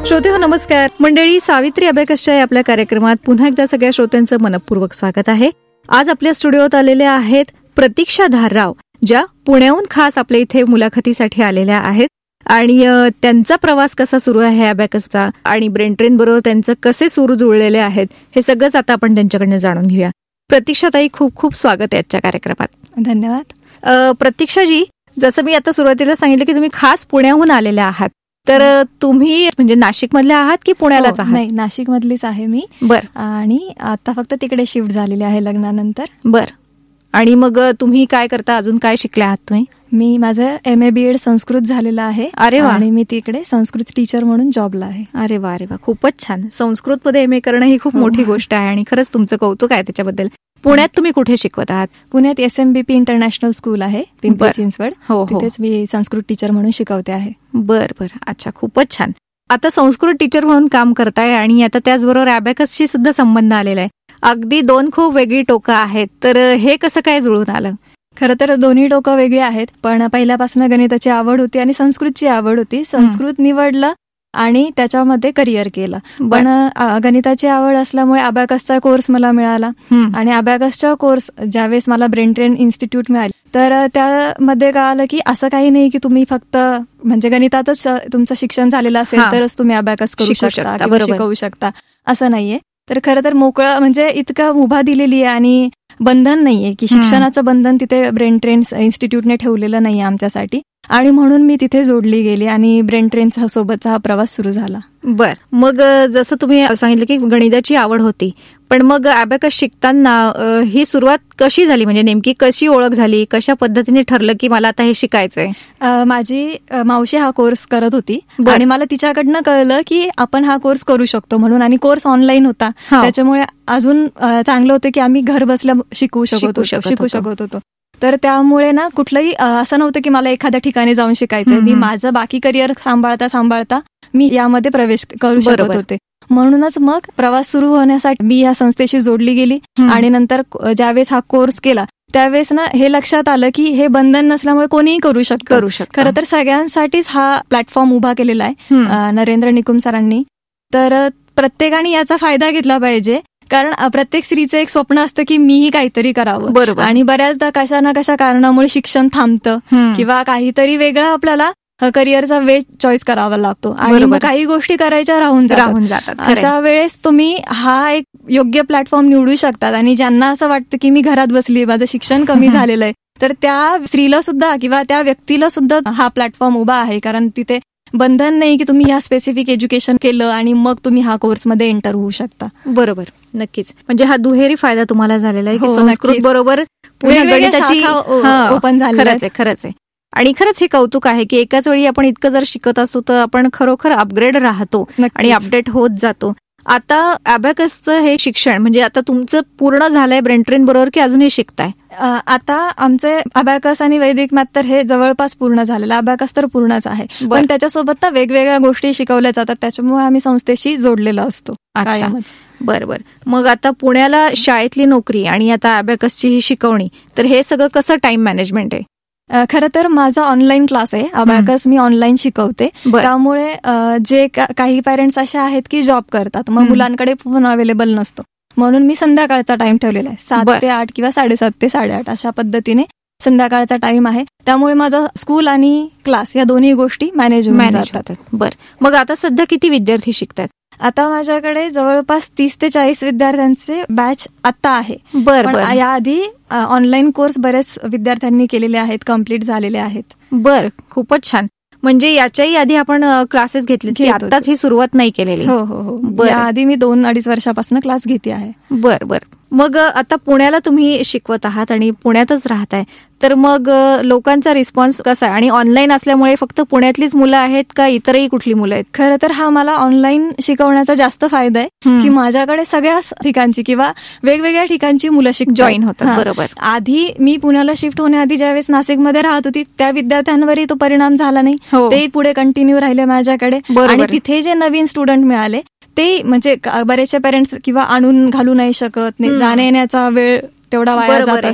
श्रोते हो नमस्कार मंडळी, सावित्री अबॅकसच्या आपल्या कार्यक्रमात पुन्हा एकदा सगळ्या श्रोत्यांचं मनपूर्वक स्वागत आहे. आज आपल्या स्टुडिओत आलेल्या आहेत प्रतीक्षा धारराव, ज्या पुण्याहून खास आपल्या इथे मुलाखतीसाठी आलेल्या आहेत. आणि त्यांचा प्रवास कसा सुरू आहे अबॅकसचा आणि ब्रेन ट्रेन बरोबर त्यांचं कसे सूर जुळलेले आहेत हे सगळंच आता आपण त्यांच्याकडनं जाणून घेऊया. प्रतीक्षाताई, खूप खूप स्वागत आहे आजच्या कार्यक्रमात. धन्यवाद. प्रतीक्षाजी, जसं मी आता सुरुवातीला सांगितलं की तुम्ही खास पुण्याहून आलेल्या आहात, तर तुम्ही म्हणजे नाशिक मधल्या आहात की पुण्यालाच आहात? नाही, नाशिक मधलीच आहे मी. बर. आणि आता फक्त तिकडे शिफ्ट झालेले आहे लग्नानंतर. बर. आणि मग तुम्ही काय करता, अजून काय शिकले आहात तुम्ही? मी माझं MA BEd संस्कृत झालेलं आहे. अरे वा. आणि मी तिकडे संस्कृत टीचर म्हणून जॉबला आहे. अरे वा, अरे वा, खूपच छान. संस्कृत मध्ये MA करणं ही खूप मोठी गोष्ट आहे आणि खरंच तुमचं कौतुक आहे त्याच्याबद्दल. पुण्यात तुम्ही कुठे शिकवत आहात? पुण्यात SMBP इंटरनॅशनल स्कूल आहे, पिंपरी चिंचवड. तिथेच मी संस्कृत टीचर म्हणून शिकवते आहे. बर बर, अच्छा, खूपच छान. आता संस्कृत टीचर म्हणून काम करताय आणि आता त्याचबरोबर अबॅकसशी सुद्धा संबंध आलेला आहे. अगदी दोन खूप वेगळी टोकं आहेत, तर हे कसं काय जुळून आलं? खरं तर दोन्ही टोकं वेगळी आहेत, पण पहिल्यापासून गणिताची आवड होती आणि संस्कृतची आवड होती. संस्कृत निवडलं आणि त्याच्यामध्ये करिअर केलं. पण गणिताची आवड असल्यामुळे अबॅकसचा कोर्स मला मिळाला आणि अबॅकसचा कोर्स ज्यावेळेस मला ब्रेन ट्रेन इन्स्टिट्यूट मिळाली, तर त्यामध्ये कळालं की असं काही नाही की तुम्ही फक्त म्हणजे गणितातच तुमचं शिक्षण झालेलं असेल तरच तुम्ही अबॅकस करू शकता किंवा शिकवू शकता, असं नाहीये. तर खरं तर मोकळं म्हणजे इतका मुभा दिलेली आहे आणि बंधन नाहीये की शिक्षणाचं बंधन तिथे ब्रेन ट्रेन इन्स्टिट्यूटने ठेवलेलं नाहीये आमच्यासाठी. आणि म्हणून मी तिथे जोडली गेली आणि ब्रेन ट्रेनचा सोबतचा हा प्रवास सुरू झाला. बर. मग जसं तुम्ही सांगितलं की गणिताची आवड होती, पण मग अबॅकस शिकताना ही सुरुवात कशी झाली? म्हणजे नेमकी कशी ओळख झाली, कशा पद्धतीने ठरलं की मला आता हे शिकायचंय? माझी मावशी हा कोर्स करत होती आणि मला तिच्याकडनं कळलं की आपण हा कोर्स करू शकतो म्हणून. आणि कोर्स ऑनलाईन होता, त्याच्यामुळे अजून चांगलं होतं की आम्ही घर बसल्या शिकू शकत होतो. तर त्यामुळे ना कुठलंही असं नव्हतं की मला एखाद्या ठिकाणी जाऊन शिकायचंय. मी माझं बाकी करिअर सांभाळता मी यामध्ये प्रवेश करू शकत होते. म्हणूनच मग प्रवास सुरू होण्यासाठी मी या संस्थेशी जोडली गेली. आणि नंतर ज्यावेळेस हा कोर्स केला त्यावेळेस ना हे लक्षात आलं की हे बंधन नसल्यामुळे कोणीही करू शकतं. खरं तर सगळ्यांसाठीच हा प्लॅटफॉर्म उभा केलेला आहे नरेंद्र निकुम सरांनी. तर प्रत्येकाने याचा फायदा घेतला पाहिजे, कारण प्रत्येक स्त्रीचं एक स्वप्न असतं की मीही काहीतरी करावं. बरोबर. आणि बऱ्याचदा कशा ना कशा कारणामुळे शिक्षण थांबतं किंवा काहीतरी वेगळा आपल्याला करिअरचा वे चॉईस करावा लागतो आणि मग काही गोष्टी करायच्या राहून जातात. अशा वेळेस तुम्ही हा एक योग्य प्लॅटफॉर्म निवडू शकतात. आणि ज्यांना असं वाटतं की मी घरात बसली, माझं शिक्षण कमी झालेलं आहे, तर त्या स्त्रीला सुद्धा किंवा त्या व्यक्तीला सुद्धा हा प्लॅटफॉर्म उभा आहे. कारण तिथे बंधन नाही की तुम्ही या स्पेसिफिक एज्युकेशन केलं आणि मग तुम्ही हा कोर्समध्ये एंटर होऊ शकता. बरोबर, नक्कीच. म्हणजे हा दुहेरी फायदा तुम्हाला झालेला आहे की संस्कृत बरोबर गणिताची ओपन झाली. खरंच आहे. आणि खरंच हे कौतुक आहे की एकाच वेळी आपण इतकं जर शिकत असतो तर आपण खरोखर अपग्रेड राहतो आणि अपडेट होत जातो. आता अबॅकसचं हे शिक्षण म्हणजे आता तुमचं पूर्ण झालंय ब्रेन ट्रेन बरोबर की अजूनही शिकताय? आता आमचे अबॅकस आणि वैदिक मॅथ तर हे जवळपास पूर्ण झालेलं, अबॅकस तर पूर्णच आहे. पण त्याच्यासोबत ना वेगवेगळ्या गोष्टी शिकवल्या जातात, त्याच्यामुळे आम्ही संस्थेशी जोडलेलो असतो कायमच. बरोबर. मग आता पुण्याला शाळेतली नोकरी आणि आता अबॅकसची ही शिकवणी, तर हे सगळं कसं टाइम मॅनेजमेंट आहे? खरं तर माझा ऑनलाईन क्लास आहे, अबॅकस मी ऑनलाईन शिकवते. त्यामुळे जे काही पेरेंट्स असे आहेत की जॉब करतात, मग मुलांकडे फोन अवेलेबल नसतो, म्हणून मी संध्याकाळचा टाइम ठेवलेला आहे. 7 ते 8 किंवा 7:30 ते 8:30 अशा पद्धतीने संध्याकाळचा टाइम आहे. त्यामुळे माझा स्कूल आणि क्लास या दोन्ही गोष्टी मॅनेज होतात. बरं. मग आता सध्या किती विद्यार्थी शिकतात? आता माझ्याकडे जवळपास 30 ते 40 विद्यार्थ्यांचे बॅच आता आहे. पण याआधी ऑनलाईन कोर्स बरेच विद्यार्थ्यांनी केलेले आहेत, कम्प्लीट झालेले आहेत. बर, खूपच छान. म्हणजे याच्याही आधी आपण क्लासेस घेतले, आताच ही सुरुवात नाही केलेली? हो. याआधी मी 2-2.5 वर्षापासून क्लास घेते आहे. बर. मग आता पुण्याला तुम्ही शिकवत आहात आणि पुण्यातच राहताय, तर मग लोकांचा रिस्पॉन्स कसा आहे? आणि ऑनलाईन असल्यामुळे फक्त पुण्यातलीच मुलं आहेत का इतरही कुठली मुलं आहेत? खरं तर हा मला ऑनलाईन शिकवण्याचा जास्त फायदा आहे की माझ्याकडे सगळ्याच ठिकाणची किंवा वेगवेगळ्या ठिकाणची मुलं जॉईन होतात. बरोबर. आधी मी पुण्याला शिफ्ट होण्याआधी ज्यावेळेस नाशिकमध्ये राहत होती त्या विद्यार्थ्यांवरही तो परिणाम झाला नाही, ते पुढे कंटिन्यू राहिले माझ्याकडे. आणि तिथे जे नवीन स्टुडंट मिळाले ते म्हणजे बरेचसे पेरेंट्स किंवा आणून घालू नाही शकत, जाण्या येण्याचा वेळ तेवढा वाया जात असेल,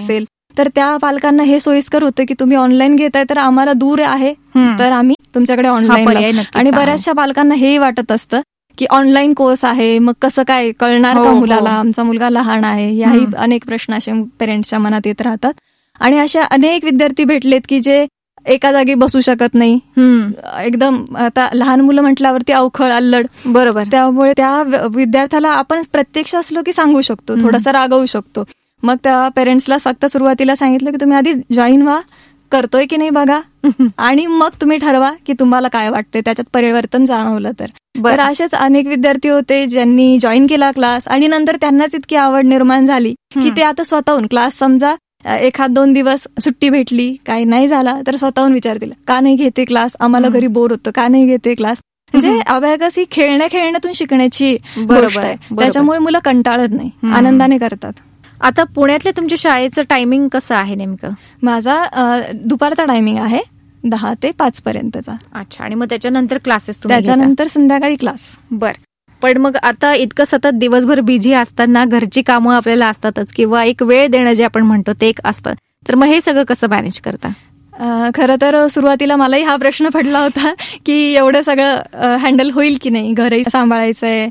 तर त्या पालकांना हे सोयीस्कर होतं की तुम्ही ऑनलाईन घेताय तर आम्हाला दूर आहे तर आम्ही तुमच्याकडे ऑनलाईन. आणि बऱ्याचशा पालकांना हेही वाटत असतं की ऑनलाईन कोर्स आहे, मग कसं काय कळणार का मुलाला, आमचा मुलगा लहान आहे, याही अनेक प्रश्न असे पेरेंट्सच्या मनात येत राहतात. आणि अशा अनेक विद्यार्थी भेटलेत की जे एका जागी बसू शकत नाही, एकदम आता लहान मुलं म्हटल्यावरती अवखळ अल्लड, बरोबर. त्यामुळे त्या विद्यार्थ्याला आपण प्रत्यक्ष असलो की सांगू शकतो, थोडासा रागवू शकतो. मग त्या पेरेंट्सला फक्त सुरुवातीला सांगितलं की तुम्ही आधी जॉईन व्हा, करतोय की नाही बघा, आणि मग तुम्ही ठरवा की तुम्हाला काय वाटतंय, त्याच्यात परिवर्तन जाणवलं तर असेच अनेक विद्यार्थी होते ज्यांनी जॉईन केला क्लास आणि नंतर त्यांनाच इतकी आवड निर्माण झाली की ते आता स्वतःहून क्लास, समजा 1-2 दिवस सुट्टी भेटली, काही नाही झाला तर स्वतःहून विचारतील का नाही घेते क्लास, आम्हाला घरी बोर होतं, का नाही घेते क्लास. म्हणजे अबॅकस ही खेळण्यातून शिकण्याची गोष्ट आहे, त्याच्यामुळे मुलं कंटाळत नाही, आनंदाने करतात. आता पुण्यातल्या तुमच्या शाळेचं टायमिंग कसं आहे नेमकं? माझा दुपारचा टायमिंग आहे 10 ते 5 पर्यंतचा. अच्छा. आणि मग त्याच्यानंतर क्लासेस? त्याच्यानंतर संध्याकाळी क्लास. बर. पण मग आता इतकं सतत दिवसभर बिझी असताना घरची कामं आपल्याला असतातच, किंवा एक वेळ देणं जे आपण म्हणतो ते एक असतं, तर मग हे सगळं कसं मॅनेज करता? खरं तर सुरुवातीला मलाही हा प्रश्न पडला होता की एवढं सगळं हँडल होईल की नाही, घरही सांभाळायचंय,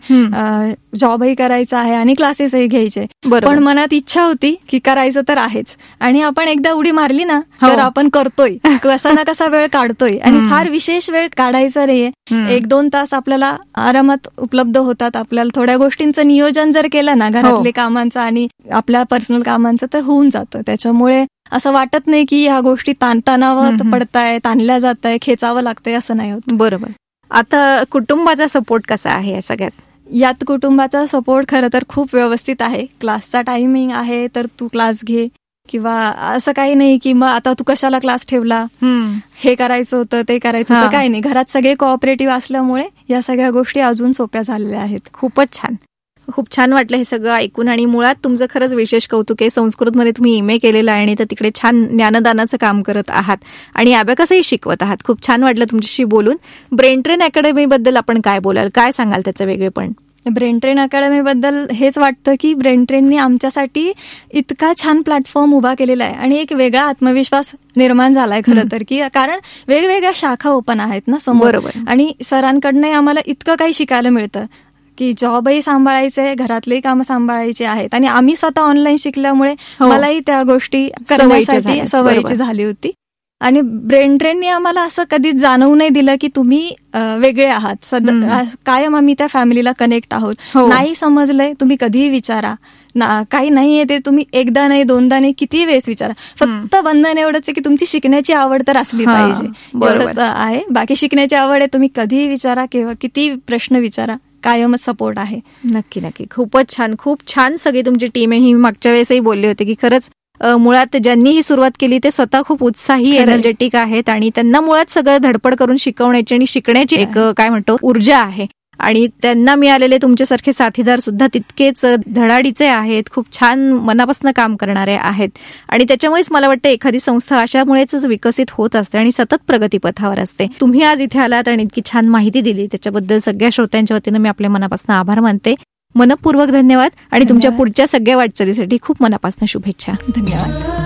जॉबही करायचा आहे आणि क्लासेसही घ्यायचे. पण मनात इच्छा होती की करायचं तर आहेच, आणि आपण एकदा उडी मारली ना तर आपण करतोय, कसा ना कसा वेळ काढतोय, आणि फार विशेष वेळ काढायचा नाहीये. 1-2 तास आपल्याला आरामात उपलब्ध होतात. आपल्याला थोड्या गोष्टींचं नियोजन जर केलं ना, घरातले कामांचं आणि आपल्या पर्सनल कामांचं, तर होऊन जातं. त्याच्यामुळे असं वाटत नाही की ह्या गोष्टी ताणावर पडताय, ताणल्या जात आहे, खेचावं लागतंय, असं नाही होत. बरोबर. आता कुटुंबाचा सपोर्ट कसा आहे या सगळ्यात? यात कुटुंबाचा सपोर्ट खरं तर खूप व्यवस्थित आहे. क्लासचा टायमिंग आहे तर तू क्लास घे, किंवा असं काही नाही की मग आता तू कशाला क्लास ठेवला, हे करायचं होतं ते करायचं होतं, काही नाही. घरात सगळे कोऑपरेटिव्ह असल्यामुळे या सगळ्या गोष्टी अजून सोप्या झालेल्या आहेत. खूपच छान. खूप छान वाटलं हे सगळं ऐकून. आणि मुळात तुमचं खरंच विशेष कौतुक आहे. संस्कृतमध्ये तुम्ही MA केलेलं आहे आणि तर तिकडे छान ज्ञानदानाचं काम करत आहात आणि अबॅकसही शिकवत आहात. खूप छान वाटलं तुमच्याशी बोलून. ब्रेन ट्रेन अकॅडमीबद्दल आपण काय बोलाल, काय सांगाल त्याचं वेगळेपण? ब्रेन ट्रेन अकॅडमीबद्दल हेच वाटतं की ब्रेन ट्रेनने आमच्यासाठी इतका छान प्लॅटफॉर्म उभा केलेला आहे आणि एक वेगळा आत्मविश्वास निर्माण झालाय खरं तर, की कारण वेगवेगळ्या शाखा ओपन आहेत ना समोर, आणि सरांकडनं आम्हाला इतकं काही शिकायला मिळतं की जॉबही सांभाळायचे, घरातलेही कामं सांभाळायचे आहेत, आणि आम्ही स्वतः ऑनलाईन शिकल्यामुळे मलाही त्या गोष्टी करण्यासाठी सवयीची झाली होती. आणि ब्रेन ट्रेनने आम्हाला असं कधीच जाणवू नाही दिलं की तुम्ही वेगळे आहात. कायम आम्ही त्या फॅमिलीला कनेक्ट आहोत. नाही समजलंय तुम्ही कधीही विचारा, काही नाही येते तुम्ही एकदा नाही, दोनदा नाही, किती वेळेस विचारा. फक्त बंधन एवढंच आहे की तुमची शिकण्याची आवड तर असली पाहिजे, एवढंच आहे. बाकी शिकण्याची आवड आहे, तुम्ही कधीही विचारा, किंवा किती प्रश्न विचारा, कायमच सपोर्ट आहे. नक्की नक्की. खूपच छान. खूप छान सगळी तुमची टीम आहे. ही मागच्या वेळेसही बोलले होते की खरंच मुळात ज्यांनी ही सुरुवात केली ते स्वतः खूप उत्साही, एनर्जेटिक आहेत, आणि त्यांना मुळात सगळं धडपड करून शिकवण्याची आणि शिकण्याची एक काय म्हणतो ऊर्जा आहे. आणि त्यांना मिळालेले तुमच्यासारखे साथीदार सुद्धा तितकेच धडाडीचे आहेत, खूप छान मनापासून काम करणारे आहेत. आणि त्याच्यामुळेच मला वाटतं एखादी संस्था अशामुळेच विकसित होत असते आणि सतत प्रगतीपथावर असते. तुम्ही आज इथे आलात आणि इतकी छान माहिती दिली, त्याच्याबद्दल सगळ्या श्रोत्यांच्या वतीनं मी आपल्या मनापासून आभार मानते. मनपूर्वक धन्यवाद. आणि तुमच्या पुढच्या सगळ्या वाटचालीसाठी खूप मनापासून शुभेच्छा. धन्यवाद.